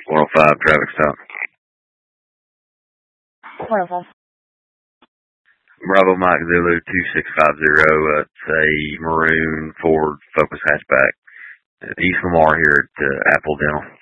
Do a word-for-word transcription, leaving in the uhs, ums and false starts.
one oh five traffic stop. one oh five. Bravo Mike Zulu two six five zero. It's a maroon Ford Focus hatchback. East Lamar here at uh, Apple Dental.